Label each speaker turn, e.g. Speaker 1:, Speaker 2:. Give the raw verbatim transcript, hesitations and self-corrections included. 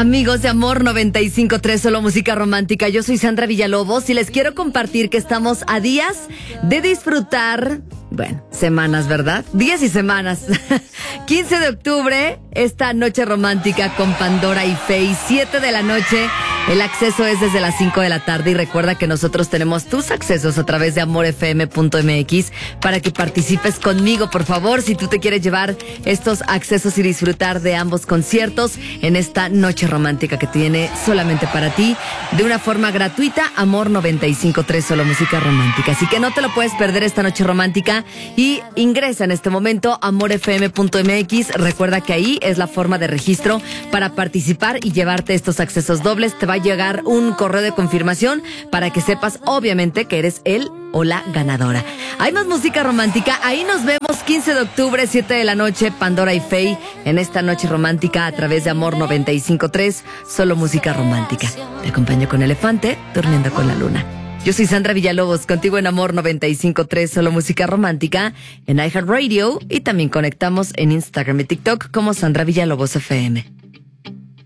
Speaker 1: Amigos de Amor noventa y cinco punto tres, solo música romántica. Yo soy Sandra Villalobos y les quiero compartir que estamos a días de disfrutar, bueno, semanas, ¿verdad? Días y semanas. quince de octubre, esta noche romántica con Pandora y Faye, siete de la noche. El acceso es desde las cinco de la tarde y recuerda que nosotros tenemos tus accesos a través de amor f m punto m x para que participes conmigo, por favor, si tú te quieres llevar estos accesos y disfrutar de ambos conciertos en esta noche romántica que tiene solamente para ti, de una forma gratuita, Amor noventa y cinco punto tres, solo música romántica. Así que no te lo puedes perder esta noche romántica y ingresa en este momento a amor f m punto m x. Recuerda que ahí es la forma de registro para participar y llevarte estos accesos dobles. Te va a llegar un correo de confirmación para que sepas, obviamente, que eres él o la ganadora. Hay más música romántica. Ahí nos vemos quince de octubre, siete de la noche, Pandora y Faye, en esta noche romántica a través de Amor noventa y cinco punto tres, solo música romántica. Te acompaño con Elefante, durmiendo con la luna. Yo soy Sandra Villalobos, contigo en Amor noventa y cinco punto tres, solo música romántica, en iHeartRadio, y también conectamos en Instagram y TikTok como Sandra Villalobos F M.